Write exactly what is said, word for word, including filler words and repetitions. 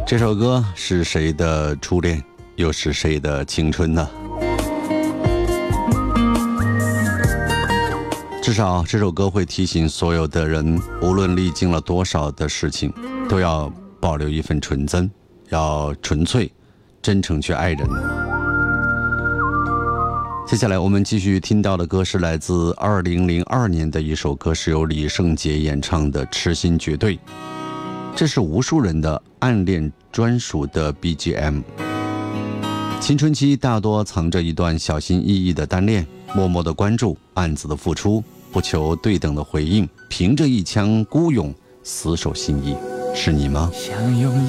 这首歌是谁的初恋，又是谁的青春呢？至少这首歌会提醒所有的人，无论历经了多少的事情，都要保留一份纯真，要纯粹真诚去爱人。接下来我们继续听到的歌是来自二零零二年的一首歌，是由李圣杰演唱的《痴心绝对》，这是无数人的暗恋专属的 B G M。 青春期大多藏着一段小心翼翼的单恋，默默的关注，暗自的付出，不求对等的回应，凭着一腔孤勇死守心意。是你吗？ 想用